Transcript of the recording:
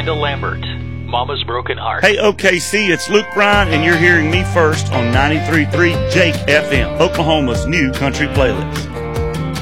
Randall Lambert, Mama's Broken Heart. Hey, OKC, it's Luke Bryan, and you're hearing me first on 93.3 Jake FM, Oklahoma's new country playlist.